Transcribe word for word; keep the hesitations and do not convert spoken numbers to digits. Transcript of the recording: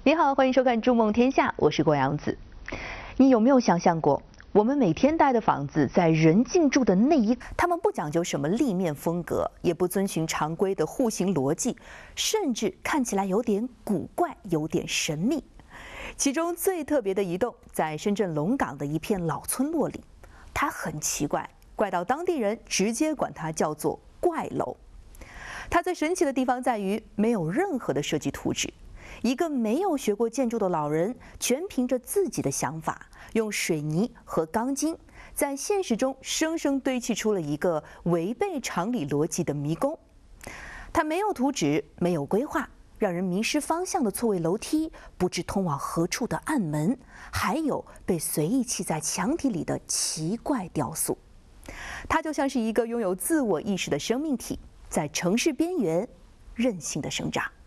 你好，欢迎收看《筑梦天下》，我是郭阳子。你有没有想象过，我们每天待的房子，在人进驻的那一，他们不讲究什么立面风格，也不遵循常规的户型逻辑，甚至看起来有点古怪，有点神秘。其中最特别的一栋，在深圳龙岗的一片老村落里，它很奇怪，怪到当地人直接管它叫做“怪楼”。它最神奇的地方在于，没有任何的设计图纸。一个没有学过建筑的老人，全凭着自己的想法，用水泥和钢筋，在现实中生生堆砌出了一个违背常理逻辑的迷宫。它没有图纸，没有规划，让人迷失方向的错位楼梯，不知通往何处的暗门，还有被随意砌在墙体里的奇怪雕塑。它就像是一个拥有自我意识的生命体，在城市边缘任性的生长。